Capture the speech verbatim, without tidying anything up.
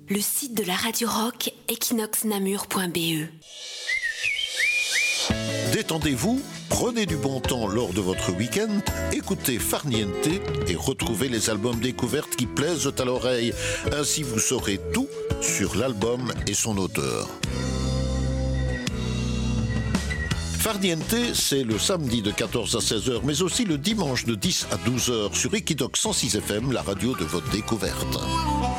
le site de la Radio Rock, equinox namur point b e. Détendez-vous, prenez du bon temps lors de votre week-end, écoutez Farniente et retrouvez les albums découvertes qui plaisent à l'oreille. Ainsi vous saurez tout sur l'album et son auteur. Farniente, c'est le samedi de quatorze à seize heures, mais aussi le dimanche de dix à douze heures sur Equinox cent six F M, la radio de votre découverte.